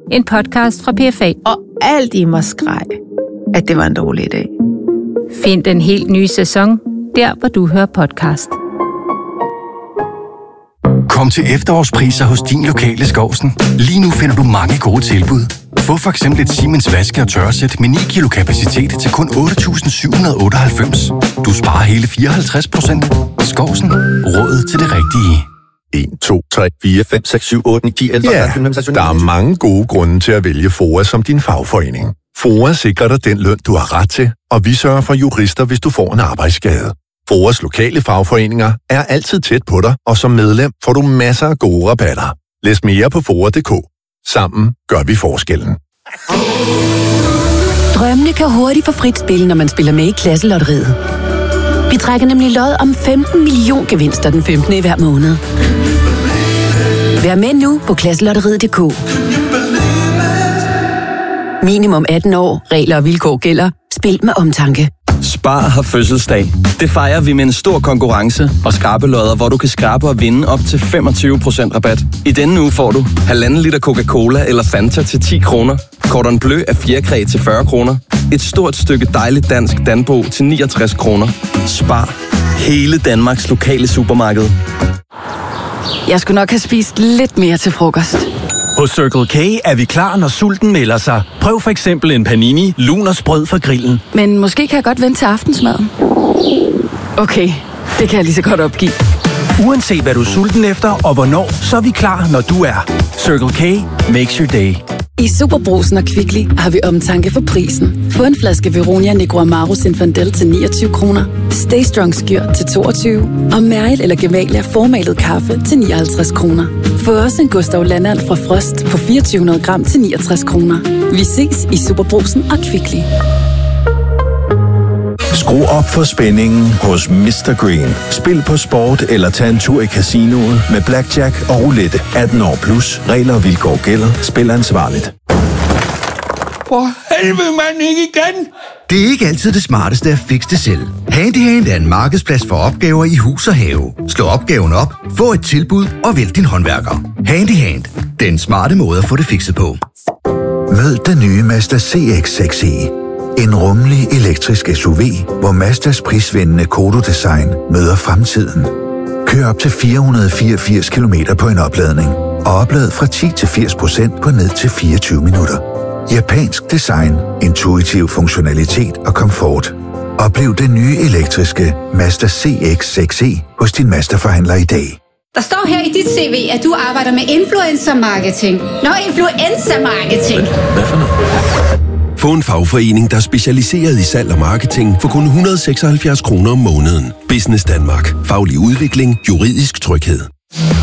en podcast fra PFA. Og alt i mig skreg, at det var en dårlig idé. Find den helt nye sæson, der hvor du hører podcast. Kom til efterårspriser hos din lokale Skovsen. Lige nu finder du mange gode tilbud. Få for eksempel et Siemens vaske- og tørresæt med 9 kilo kapacitet til kun 8.798. Du sparer hele 54%. Skovsen. Råd til det rigtige. 1, 2, 3, 4, 5, 6, 7, 8, 9, 10, 11, 12, 13, der er mange gode grunde til at vælge FOA som din fagforening. FOA sikrer dig den løn, du har ret til, og vi sørger for jurister, hvis du får en arbejdsskade. FOAs lokale fagforeninger er altid tæt på dig, og som medlem får du masser af gode rabatter. Læs mere på FOA.dk. Sammen gør vi forskellen. Drømmene kan hurtigt få frit spil, når man spiller med i Klasselotteriet. Vi trækker nemlig lod om 15 million gevinster den 15. i hver måned. Vær med nu på Klasselotteriet.dk. Minimum 18 år. Regler og vilkår gælder. Spil med omtanke. Spar har fødselsdag. Det fejrer vi med en stor konkurrence og skrabelodder, hvor du kan skrabe og vinde op til 25% rabat. I denne uge får du 1,5 liter Coca-Cola eller Fanta til 10 kroner, Cordon Bleu af fjerkræ til 40 kroner, et stort stykke dejligt dansk Danbo til 69 kroner. Spar. Hele Danmarks lokale supermarked. Jeg skulle nok have spist lidt mere til frokost. Hos Circle K er vi klar, når sulten melder sig. Prøv for eksempel en panini, lun og sprød fra grillen. Men måske kan jeg godt vente til aftensmaden. Okay, det kan jeg lige så godt opgive. Uanset hvad du er sulten efter og hvornår, så er vi klar, når du er. Circle K makes your day. I Superbrugsen og Kvickly har vi omtanke for prisen. Få en flaske Veronia Negro Amaro Zinfandel til 29 kroner. Stay Strong Skyr til 22. Og Mæril eller Gevalia formalet kaffe til 59 kroner. Få også en Gustav Landand fra Frost på 2400 gram til 69 kroner. Vi ses i Superbrugsen og Kvickly. Skru op for spændingen hos Mr. Green. Spil på sport eller tag en tur i casinoet med blackjack og roulette. 18 år plus. Regler og vilkår gælder. Spil ansvarligt. For helvede, mand, ikke igen! Det er ikke altid det smarteste at fikse det selv. Handyhand er en markedsplads for opgaver i hus og have. Slå opgaven op, få et tilbud og vælg din håndværker. Handyhand. Den smarte måde at få det fikset på. Mød den nye Mazda CX-6e. En rummelig elektrisk SUV, hvor Mazdas prisvindende Kodo-design møder fremtiden. Kør op til 484 km på en opladning, og oplad fra 10-80% på ned til 24 minutter. Japansk design, intuitiv funktionalitet og komfort. Oplev den nye elektriske Mazda CX-6e hos din Mazda-forhandler i dag. Der står her i dit CV, at du arbejder med influencer-marketing. Influencer-marketing! Hvad for noget? Få en fagforening, der er specialiseret i salg og marketing for kun 176 kroner om måneden. Business Danmark. Faglig udvikling. Juridisk tryghed.